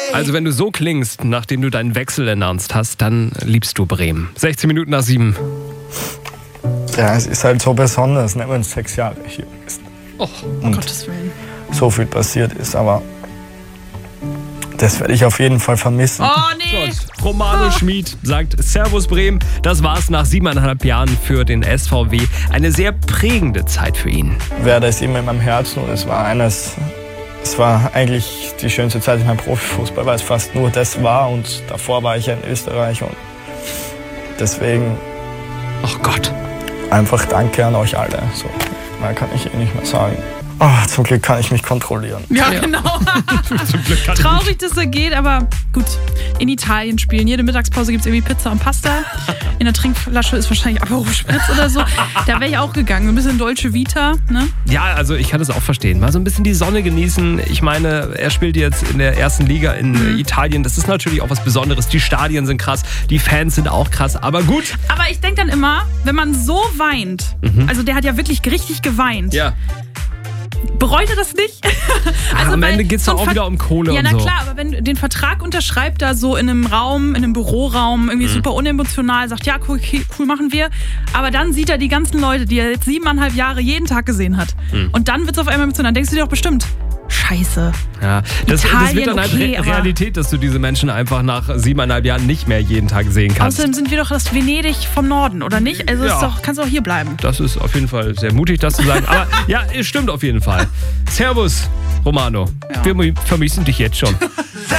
Also wenn du so klingst, nachdem du deinen Wechsel announced hast, dann liebst du Bremen. 16 Minuten nach 7. Ja, es ist halt so besonders, ne, wenn 6 Jahre hier ist. Oh, und Gottes Willen. so viel passiert ist, aber das werde ich auf jeden Fall vermissen. Oh nee. Romano Schmid sagt Servus Bremen. Das war's nach 7,5 Jahren für den SVW. Eine sehr prägende Zeit für ihn. Werder ist immer in meinem Herzen und es war eigentlich die schönste Zeit in meinem Profifußball, weil es fast nur das war und davor war ich ja in Österreich und deswegen Oh Gott. einfach danke an euch alle. So, mehr kann ich nicht mehr sagen. Oh, zum Glück kann ich mich kontrollieren. Ja, genau. Zum Glück kann Traurig, dass er geht, aber gut. In Italien spielen. Jede Mittagspause gibt es irgendwie Pizza und Pasta. In der Trinkflasche ist wahrscheinlich Aperol Spritz oder so. Da wäre ich auch gegangen. Ein bisschen Dolce Vita, ne? Ja, also ich kann das auch verstehen. Mal so ein bisschen die Sonne genießen. Ich meine, er spielt jetzt in der ersten Liga in Italien. Das ist natürlich auch was Besonderes. Die Stadien sind krass, die Fans sind auch krass. Aber gut. Aber ich denke dann immer, wenn man so weint, also der hat ja wirklich richtig geweint. Ja. Bereut er das nicht? Am Ende geht es so doch auch wieder um Kohle Ja, und na so. klar, aber wenn du den Vertrag unterschreibt, da so in einem Raum, in einem Büroraum, irgendwie super unemotional, sagt, ja, cool, machen wir. Aber dann sieht er die ganzen Leute, die er jetzt 7,5 Jahre jeden Tag gesehen hat. Und dann wird es auf einmal emotional. Dann denkst du dir doch bestimmt, Scheiße. Ja, das wird dann okay, halt Realität, dass du diese Menschen einfach nach 7,5 Jahren nicht mehr jeden Tag sehen kannst. Außerdem sind wir doch das Venedig vom Norden, oder nicht? Also Ja. kannst du auch hier bleiben. Das ist auf jeden Fall sehr mutig, das zu sagen. Aber ja, es stimmt auf jeden Fall. Servus, Romano. Wir vermissen dich jetzt schon.